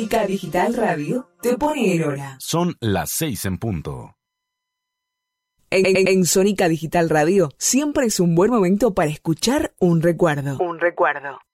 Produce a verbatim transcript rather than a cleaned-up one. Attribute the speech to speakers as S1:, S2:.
S1: Sónica Digital Radio te pone el hora.
S2: Son las seis en punto.
S1: En, en, en Sónica Digital Radio siempre es un buen momento para escuchar un recuerdo. Un recuerdo.